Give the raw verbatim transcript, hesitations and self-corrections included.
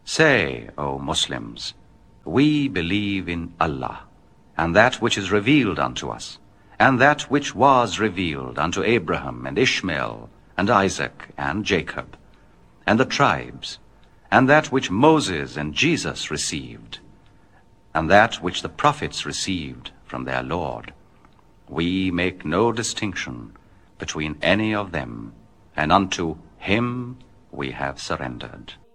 Say, O Muslims, we believe in Allah, and that which is revealed unto us, and that which was revealed unto Abraham and Ishmael and Isaac and Jacob, and the tribes, and that which Moses and Jesus received, and that which the prophets received from their Lord. We make no distinction between any of them, and unto him we have surrendered.